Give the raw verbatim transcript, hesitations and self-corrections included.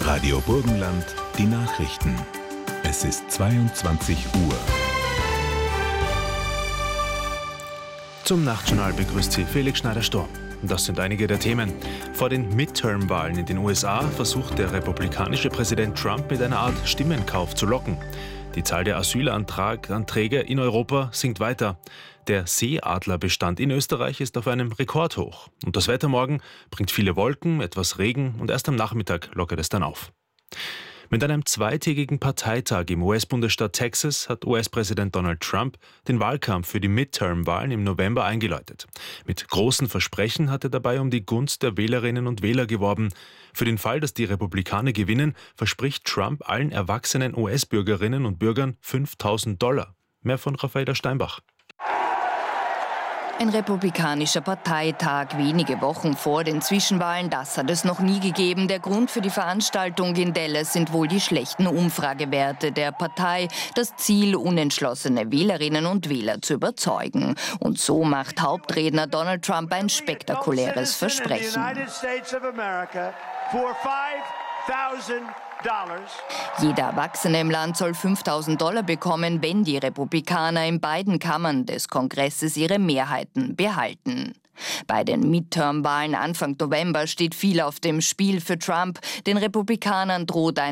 Radio Burgenland, die Nachrichten. Es ist zweiundzwanzig Uhr. Zum Nachtjournal begrüßt Sie Felix Schneider-Sturm. Das sind einige der Themen. Vor den Midterm-Wahlen in den U S A versucht der republikanische Präsident Trump mit einer Art Stimmenkauf zu locken. Die Zahl der Asylanträge in Europa sinkt weiter. Der Seeadlerbestand in Österreich ist auf einem Rekordhoch. Und das Wetter morgen bringt viele Wolken, etwas Regen und erst am Nachmittag lockert es dann auf. Mit einem zweitägigen Parteitag im U S-Bundesstaat Texas hat U S-Präsident Donald Trump den Wahlkampf für die Midterm-Wahlen im November eingeläutet. Mit großen Versprechen hat er dabei um die Gunst der Wählerinnen und Wähler geworben. Für den Fall, dass die Republikaner gewinnen, verspricht Trump allen erwachsenen U S-Bürgerinnen und Bürgern fünftausend Dollar. Mehr von Raffaela Steinbach. Ein republikanischer Parteitag wenige Wochen vor den Zwischenwahlen, das hat es noch nie gegeben. Der Grund für die Veranstaltung in Dallas sind wohl die schlechten Umfragewerte der Partei. Das Ziel, unentschlossene Wählerinnen und Wähler zu überzeugen. Und so macht Hauptredner Donald Trump ein spektakuläres Versprechen. Jeder Erwachsene im Land soll fünftausend Dollar bekommen, wenn die Republikaner in beiden Kammern des Kongresses ihre Mehrheiten behalten. Bei den Midterm-Wahlen Anfang November steht viel auf dem Spiel für Trump. Den Republikanern droht ein